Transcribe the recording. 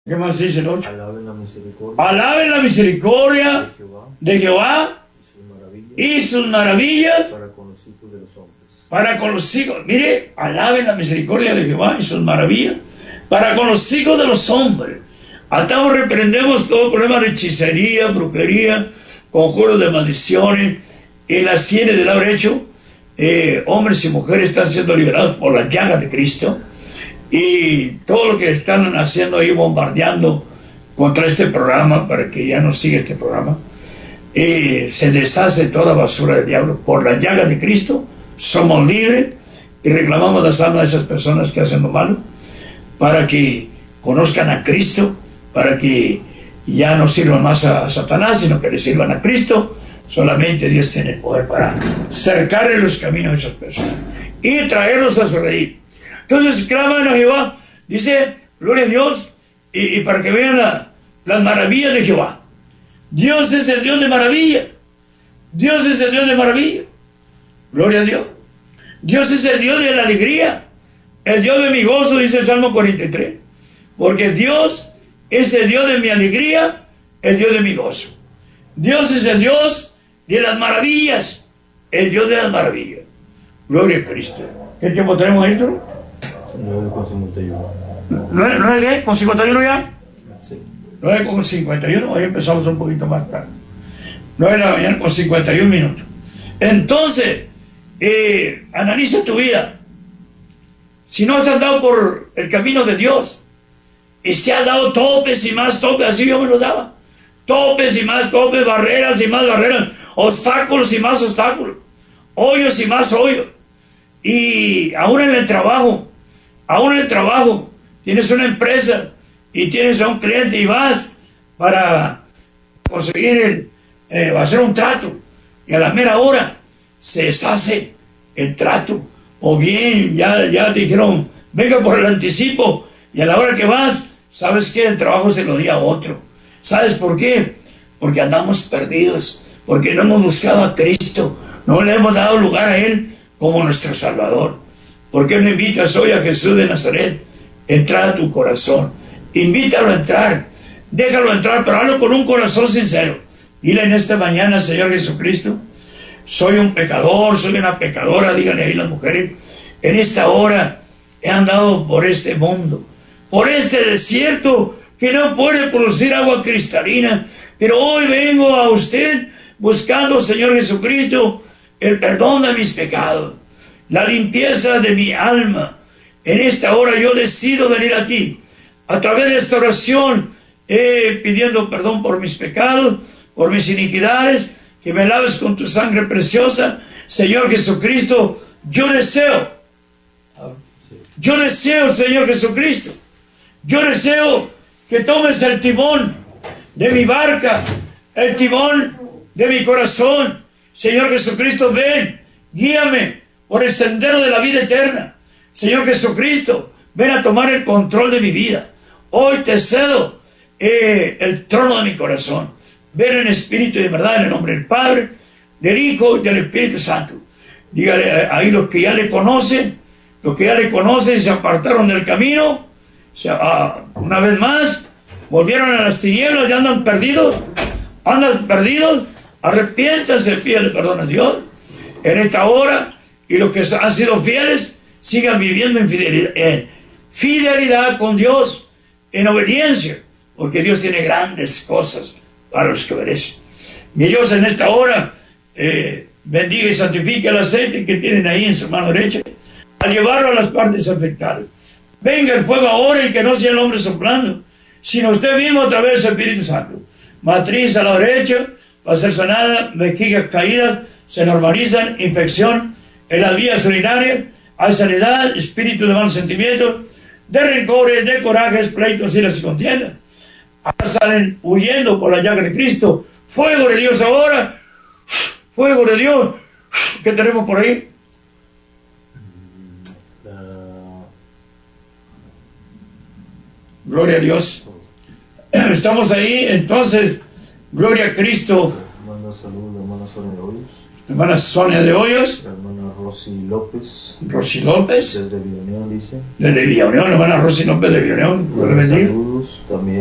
¿Qué más dice el 8? Alaben la misericordia Alaben la misericordia de Jehová y sus maravillas para con los hijos de los hombres. para con los hijos. Mire, alaben la misericordia de Jehová y sus maravillas para con los hijos de los hombres. Atamos, reprendemos todo problema de hechicería, brujería, conjuros de maldiciones. En las sienes del haber hecho, hombres y mujeres están siendo liberados por la llaga de Cristo. Y todo lo que están haciendo ahí, bombardeando contra este programa, para que ya no siga este programa, se deshace toda basura del diablo. Por la llaga de Cristo somos libres y reclamamos las almas de esas personas que hacen lo malo, para que conozcan a Cristo, para que ya no sirvan más a Satanás, sino que le sirvan a Cristo. Solamente Dios tiene el poder para cercarle los caminos de esas personas y traerlos a su reino. Entonces claman a Jehová, dice, gloria a Dios, y para que vean las maravillas de Jehová. Dios es el Dios de maravilla. Dios es el Dios de maravilla. Gloria a Dios. Dios es el Dios de la alegría, el Dios de mi gozo, dice el Salmo 43. Porque Dios es el Dios de mi alegría, el Dios de mi gozo. Dios es el Dios de las maravillas, el Dios de las maravillas. Gloria a Cristo. ¿Qué tiempo tenemos ahí, tú? 9:51. ¿9 con 51 ya? Sí. 9 con 51, hoy empezamos un poquito más tarde. 9 de la mañana con 51 minutos. Entonces, analiza tu vida. Si no has andado por el camino de Dios, y se has dado topes y más topes, así yo me lo daba. Topes y más topes, barreras y más barreras, obstáculos y más obstáculos, hoyos y más hoyos. Y aún en el trabajo, tienes una empresa y tienes a un cliente y vas para conseguir hacer un trato, y a la mera hora se deshace el trato, o bien ya te dijeron venga por el anticipo, y a la hora que vas, ¿sabes qué? El trabajo se lo di a otro. ¿Sabes por qué? Porque andamos perdidos, porque no hemos buscado a Cristo, no le hemos dado lugar a Él como nuestro Salvador. ¿Por qué no invitas hoy a Jesús de Nazaret? Entrar a tu corazón, invítalo a entrar, déjalo entrar, pero hazlo con un corazón sincero. Dile en esta mañana, Señor Jesucristo, soy un pecador, soy una pecadora, díganle ahí las mujeres, en esta hora he andado por este mundo, por este desierto que no puede producir agua cristalina, pero hoy vengo a usted buscando, Señor Jesucristo, el perdón de mis pecados, la limpieza de mi alma. En esta hora yo decido venir a ti, a través de esta oración, pidiendo perdón por mis pecados, por mis iniquidades, que me laves con tu sangre preciosa. Señor Jesucristo, yo deseo, Señor Jesucristo, yo deseo que tomes el timón de mi barca, el timón de mi corazón. Señor Jesucristo, ven, guíame por el sendero de la vida eterna. Señor Jesucristo, ven a tomar el control de mi vida. Hoy te cedo el trono de mi corazón. Ven en espíritu y de verdad, en el nombre del Padre, del Hijo y del Espíritu Santo. Dígale ahí los que ya le conocen, y se apartaron del camino, una vez más, volvieron a las tinieblas y andan perdidos, arrepiéntanse, pídele perdón a Dios en esta hora, y los que han sido fieles, sigan viviendo en fidelidad con Dios, en obediencia, porque Dios tiene grandes cosas para los que obedecen. Mi Dios en esta hora bendiga y santifique el aceite que tienen ahí en su mano derecha, al llevarlo a las partes afectadas. Venga el fuego ahora, y que no sea el hombre soplando, sino usted mismo a través del Espíritu Santo. Matriz a la derecha va a ser sanada, vejigas caídas se normalizan, infección en las vías urinarias, hay sanidad, espíritu de malos sentimientos, de rencores, de corajes, pleitos, iras y contiendas. Ahora salen huyendo por la llaga de Cristo. Fuego de Dios ahora, fuego de Dios. ¿Qué tenemos por ahí? Gloria a Dios. Estamos ahí, entonces, gloria a Cristo. Manda saludos, hermana Sonia Hoyos. hermana Sonia de Hoyos, La hermana Rosy López, Rosy López, desde Villa Unión, dice. desde Villa Unión, hermana Rosy López de Villa Unión, Dios le bendiga. Saludos también.